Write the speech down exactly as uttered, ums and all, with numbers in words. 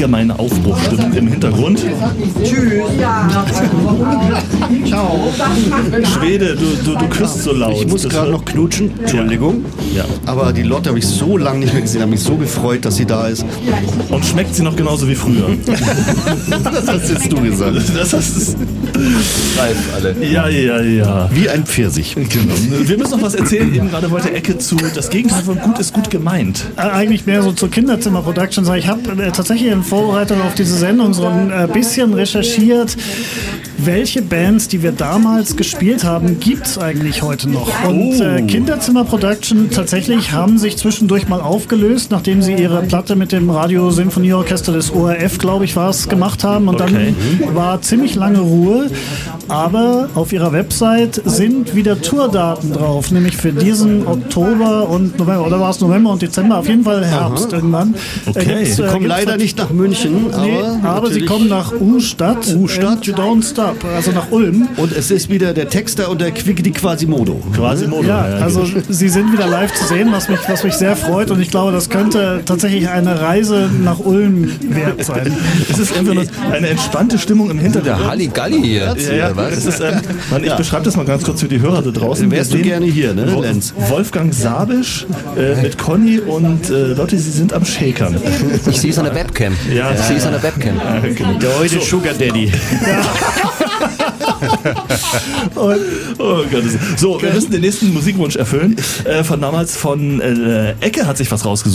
allgemeine Aufbruchstimmung im Hintergrund. Tschüss. Ciao. Schwede, du, du, du küsst so laut. Ich muss Das gerade wird- noch knutschen, Entschuldigung. Ja. Aber die Lotte habe ich so lange nicht mehr gesehen, habe mich so gefreut, dass sie da ist. Und schmeckt sie noch genauso wie früher? Das hast jetzt du gesagt. Das ist, Reif alle. ja, ja, ja. Wie ein Pfirsich. Genau. Wir müssen noch was erzählen. Eben gerade wollte Ecke zu das Gegenteil von gut ist gut gemeint. Äh, Eigentlich mehr so zur Kinderzimmer-Production. Ich habe äh, tatsächlich in Vorbereitung auf diese Sendung so ein äh, bisschen recherchiert, welche Bands, die wir damals gespielt haben, gibt es eigentlich heute noch. Und äh, Kinderzimmer-Production tatsächlich haben sich zwischendurch mal aufgelöst, nachdem sie ihre Platte mit dem Radio-Symphonieorchester des O R F, glaube ich, war es, gemacht haben. Und Okay. dann war ziemlich lange Ruhe. Aber auf ihrer Website sind wieder Tourdaten drauf, nämlich für diesen Oktober und November. Oder war es November und Dezember? Auf jeden Fall Herbst irgendwann. Okay. Äh, gibt's, Sie äh, kommen gibt's leider da- nicht nach München, aber, Nee, aber sie natürlich- kommen nach U-Stadt. U-Stadt. And You Don't Stop, also nach Ulm. Und es ist wieder der Texter und der Quick die Quasimodo. Quasimodo. Ja, ja, also genau. sie sind wieder live zu sehen, was mich, was mich sehr freut. Und ich glaube, das könnte tatsächlich eine Reise nach Ulm wert sein. Es ist einfach nur eine entspannte Stimmung im Hintergrund. Der Halligalli hier. Ja, ja, was? es ist, ähm, Mann, ich beschreibe das mal ganz kurz für die Hörer da draußen. Wärst Wir du sehen gerne hier, ne, Wo- Lenz? Wolfgang Sabisch äh, mit Conny und äh, Lotte, sie sind am Shakern. Ich sehe es an der Webcam. Ja. Ich sehe es an der Webcam. Der heute Sugar Daddy. Und, oh Gott. So, wir müssen den nächsten Musikwunsch erfüllen. Äh, von damals von äh, Ecke hat sich was rausgesucht.